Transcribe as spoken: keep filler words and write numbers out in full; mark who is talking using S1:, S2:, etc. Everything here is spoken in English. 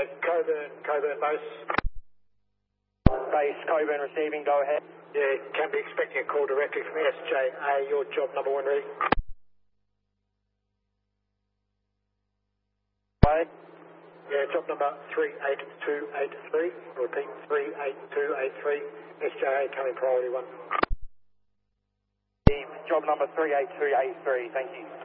S1: Uh, Coburn, Coburn base.
S2: Base, Coburn receiving, go ahead.
S1: Yeah, can be expecting a call directly from S J A, your job number one ready.
S2: Right.
S1: Yeah, job number three eight two eight three, repeat three eight two eight three, S J A coming priority one.
S2: Job number three eight two eight three, thank you.